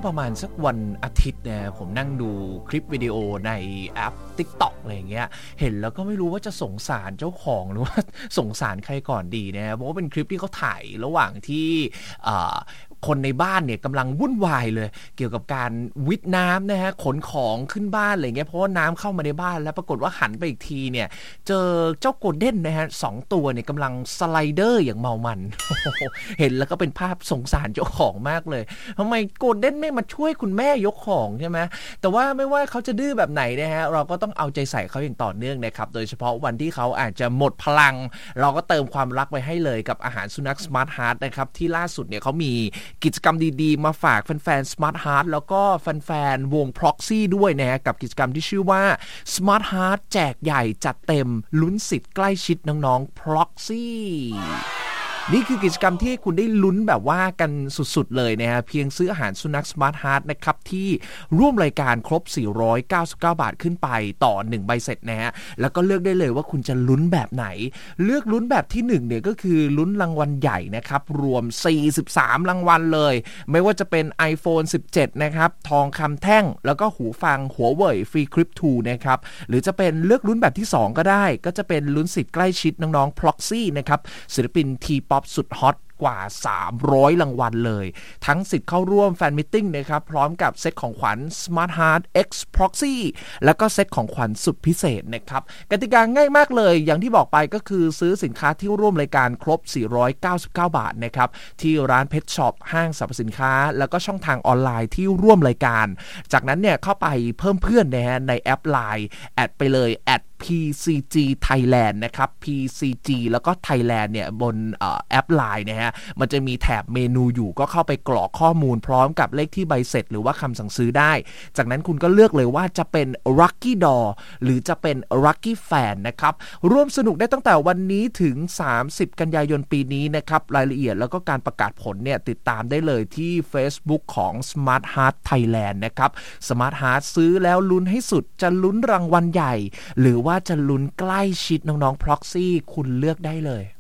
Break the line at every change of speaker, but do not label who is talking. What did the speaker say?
ประมาณสักวันอาทิตย์นะผมนั่งดูคลิปวิดีโอในแอป TikTok อะไรอย่างเงี้ยเห็นแล้วก็ไม่รู้ว่าจะสงสารเจ้าของหรือว่าสงสารใครก่อนดีนะเพราะว่าเป็นคลิปที่เขาถ่ายระหว่างที่คนในบ้านเนี่ยกำลังวุ่นวายเลยเกี่ยวกับการวิทน้ำนะฮะขนของขึ้นบ้านอะไรเงี้ยเพราะว่าน้ำเข้ามาในบ้านแล้วปรากฏว่าหันไปอีกทีเนี่ยเจอเจ้าโกลเด้นนะฮะ2ตัวเนี่ยกำลังสไลเดอร์อย่างเมามัน เห็นแล้วก็เป็นภาพสงสารเจ้าของมากเลยทำไมโกลเด้นไม่มาช่วยคุณแม่ยกของใช่ไหมแต่ว่าไม่ว่าเขาจะดื้อแบบไหนนะฮะเราก็ต้องเอาใจใส่เขาอย่างต่อเนื่องนะครับโดยเฉพาะวันที่เขาอาจจะหมดพลังเราก็เติมความรักไว้ให้เลยกับอาหารสุนัข Smart Heart นะครับที่ล่าสุดเนี่ยเขามีกิจกรรมดีๆมาฝากแฟนๆ Smart Heart แล้วก็แฟนๆวง Proxy ด้วยนะฮะกับกิจกรรมที่ชื่อว่า Smart Heart แจกใหญ่จัดเต็มลุ้นสิทธิ์ใกล้ชิดน้องๆ Proxyนี่คือกิจกรรมที่คุณได้ลุ้นแบบว่ากันสุดๆเลยนะฮะเพียงซื้ออาหารสุนัข Smart Heart นะครับที่ร่วมรายการครบ499 บาทขึ้นไปต่อ1ใบเสร็จนะฮะแล้วก็เลือกได้เลยว่าคุณจะลุ้นแบบไหนเลือกลุ้นแบบที่1เนี่ยก็คือลุ้นรางวัลใหญ่นะครับรวม43รางวัลเลยไม่ว่าจะเป็น iPhone 17นะครับทองคำแท่งแล้วก็หูฟังหัวเว่ย Free Clip 2 นะครับหรือจะเป็นเลือกลุ้นแบบที่2ก็ได้ก็จะเป็นลุ้นสิทธิ์ใกล้ชิดน้องๆ Proxy นะครับศิลปินทีป๊อปสุดฮอตกว่า300รางวัลเลยทั้งสิทธิ์เข้าร่วมแฟนมิทติ้งนะครับพร้อมกับเซตของขวัญ Smart Heart X Proxy แล้วก็เซตของขวัญสุดพิเศษนะครับกติกาง่ายมากเลยอย่างที่บอกไปก็คือซื้อสินค้าที่ร่วมรายการครบ499 บาทนะครับที่ร้านเพชรช็อปห้างสรรพสินค้าแล้วก็ช่องทางออนไลน์ที่ร่วมรายการจากนั้นเนี่ยเข้าไปเพิ่มเพื่อนนะฮะในแอป LINE แอดไปเลยแอดPCG Thailand นะครับ PCG แล้วก็ Thailand เนี่ยบนแอป LINE นะฮะมันจะมีแถบเมนูอยู่ก็เข้าไปกรอกข้อมูลพร้อมกับเลขที่ใบเสร็จหรือว่าคำสั่งซื้อได้จากนั้นคุณก็เลือกเลยว่าจะเป็น Lucky Door หรือจะเป็น Lucky Fan นะครับร่วมสนุกได้ตั้งแต่วันนี้ถึง30กันยายนปีนี้นะครับรายละเอียดแล้วก็การประกาศผลเนี่ยติดตามได้เลยที่ Facebook ของ Smart Heart Thailand นะครับ Smart Heart ซื้อแล้วลุ้นให้สุดจะลุ้นรางวัลใหญ่หรือว่าจะลุ้นใกล้ชิดน้องๆ Proxy คุณเลือกได้เลย